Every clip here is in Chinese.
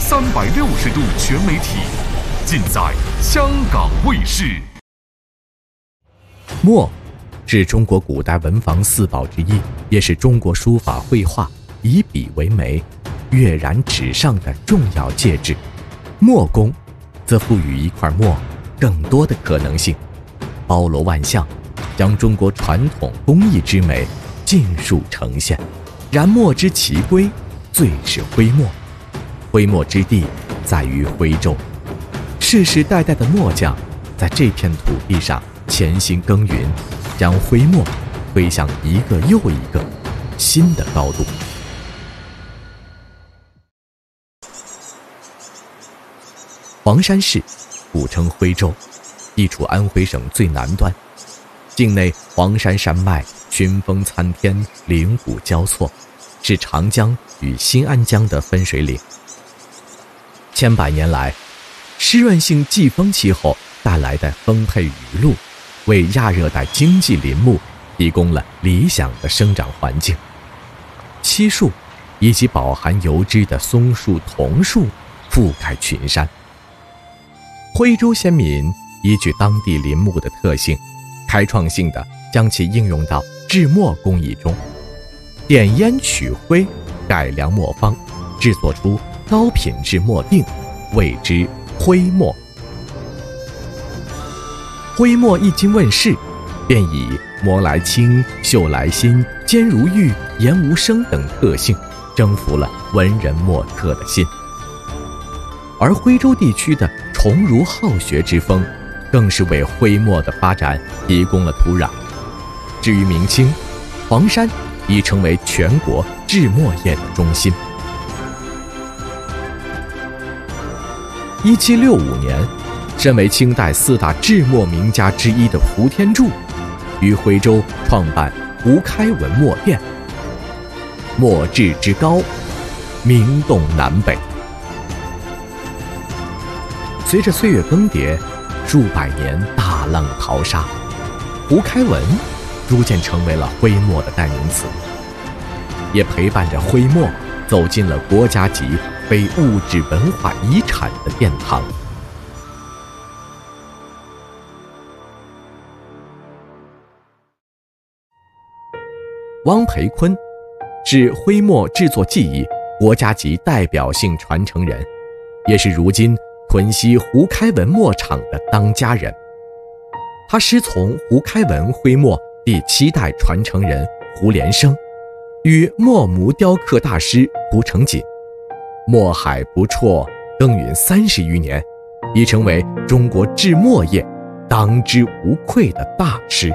360度全媒体，尽在香港卫视。 墨是中国古代文房四宝之一，也是中国书法绘画以笔为媒、跃然纸上的重要介质。墨工则赋予一块墨更多的可能性，包罗万象，将中国传统工艺之美尽数呈现。然墨之奇归，最是徽墨。徽墨之地在于徽州，世世代代的墨匠在这片土地上潜心耕耘，将徽墨推向一个又一个新的高度。黄山市古称徽州，地处安徽省最南端，境内黄山山脉群峰参天，岭谷交错，是长江与新安江的分水岭。千百年来，湿润性季风气候带来的丰沛雨露，为亚热带经济林木提供了理想的生长环境。漆树以及饱含油脂的松树、桐树覆盖群山。徽州先民依据当地林木的特性，开创性地将其应用到制墨工艺中，点烟取徽，改良墨方，制作出高品质墨锭，谓之徽墨。徽墨一经问世，便以磨来轻、绣来新、坚如玉、颜无声等特性，征服了文人墨客的心。而徽州地区的崇儒好学之风，更是为徽墨的发展提供了土壤。至于明清，黄山已成为全国制墨业的中心。1765年，身为清代4大制墨名家之一的胡天柱，于徽州创办胡开文墨店，墨制之高，名动南北。随着岁月更迭，数百年大浪淘沙，胡开文逐渐成为了徽墨的代名词，也陪伴着徽墨走进了国家级非物质文化遗产的殿堂。汪培坤是徽墨制作技艺国家级代表性传承人，也是如今屯溪胡开文墨厂的当家人。他师从胡开文徽墨第7代传承人胡连生，与墨模雕刻大师胡成锦墨海不辍，耕耘30余年，已成为中国制墨业当之无愧的大师。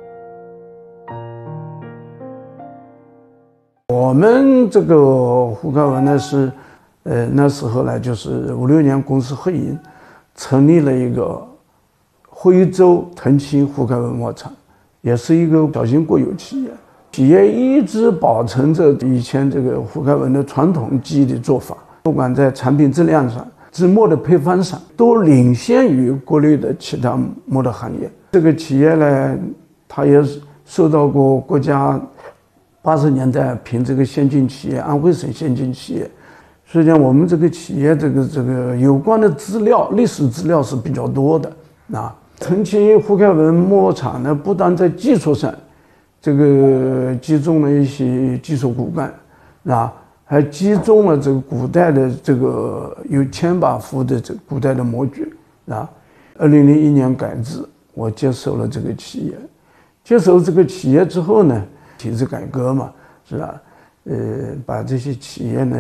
我们这个胡开文呢是那时候呢就是5、6年公司合营，成立了一个徽州腾青胡开文墨厂，也是一个小型国有企业。企业一直保存着以前这个胡开文的传统技艺的做法，不管在产品质量上、制墨的配方上，都领先于国内的其他墨的行业。这个企业呢，它也受到过国家80年代评这个先进企业，安徽省先进企业。实际上，我们这个企业这个有关的资料、历史资料是比较多的。腾青胡开文墨厂呢，不但在技术上，这个集中了一些技术骨干，还集中了这个古代的这个有1000把幅的这个古代的模具。2001年改制，我接手了这个企业。接手这个企业之后呢，体制改革嘛，是吧？把这些企业呢